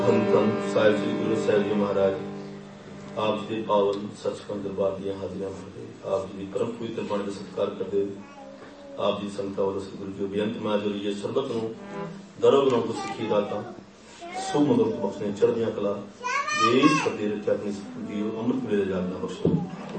ਧੰਨ ਧੰਨ ਸਾਹਿਬ ਸ੍ਰੀ ਗੁਰੂ ਸਾਹਿਬ ਜੀ ਮਹਾਰਾਜ ਆਪ ਜੀ ਦੇ ਪਾਵਨ ਸੱਚਖੰਡ ਦਰਬਾਰ ਦੀਆਂ ਹਾਜ਼ਰੀਆਂ ਭਰਦੇ ਆਪ ਜੀ ਦੀ ਪਰਮ ਪਵਿੱਤਰ ਬਾਣੀ ਦਾ ਸਤਿਕਾਰ ਕਰਦੇ ਆਪ ਜੀ ਸੰਗਤਾਂ ਵੱਲੋਂ ਸ੍ਰੀ ਗੁਰੂ ਜੀ ਬੇਅੰਤ ਮੈਂ ਜੁਰੀਏ ਸਰਬਤ ਨੂੰ ਦਰੋ ਗੁਰੂ ਤੋਂ ਸਿੱਖੀ ਦਾਤਾ ਸੁਮੰਗਲ ਬਖਸ਼ਣੇ ਚੜ੍ਹਦੀਆਂ ਕਲਾ ਦੇਸ਼ ਫਤਿਹ ਰੱਖਿਆ ਆਪਣੀ ਜੀਵ ਅੰਮ੍ਰਿਤ ਵੇਲੇ ਜਾਗਣਾ ਬਖਸ਼ੋ।